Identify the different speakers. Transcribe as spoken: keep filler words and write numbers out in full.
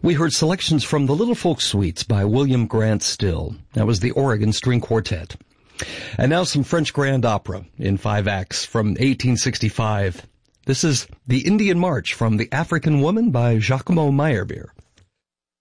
Speaker 1: We heard selections from the Little Folk Suites by William Grant Still. That was the Oregon String Quartet. And now some French grand opera in five acts from eighteen sixty-five. This is The Indian March from The African Woman by Giacomo Meyerbeer.